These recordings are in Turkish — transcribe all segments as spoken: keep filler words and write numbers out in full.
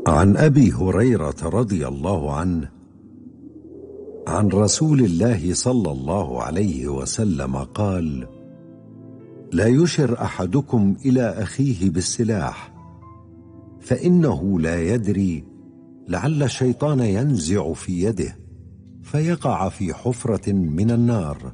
عن أبي هريرة رضي الله عنه عن رسول الله صلى الله عليه وسلم قال: لا يشر أحدكم إلى أخيه بالسلاح، فإنه لا يدري لعل الشيطان ينزع في يده فيقع في حفرة من النار.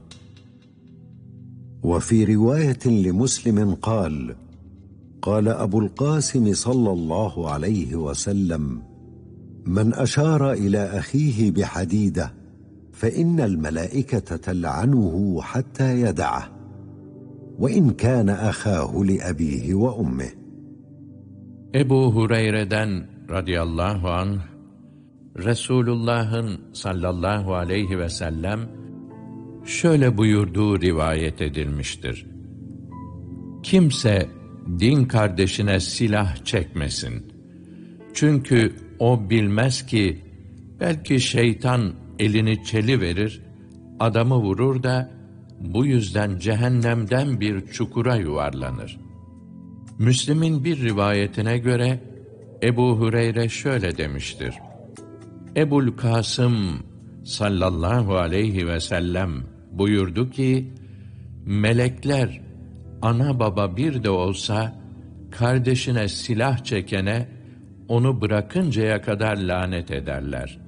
وفي رواية لمسلم قال: قال أبو القاسم صلى الله عليه وسلم: من أشار إلى أخيه بحديدة فإن الملائكة تلعنه حتى يدعه، وإن كان أخاه لأبيه وأمه. Ebu Hureyre'den radıyallahu anh, Resulullah'ın sallallahu aleyhi ve sellem şöyle buyurduğu rivayet edilmiştir: Kimse din kardeşine silah çekmesin. Çünkü o bilmez ki belki şeytan elini çeliverir, adamı vurur da bu yüzden cehennemden bir çukura yuvarlanır. Müslim'in bir rivayetine göre Ebu Hureyre şöyle demiştir: Ebul Kasım sallallahu aleyhi ve sellem buyurdu ki, melekler ana baba bir de olsa kardeşine silah çekene onu bırakıncaya kadar lanet ederler.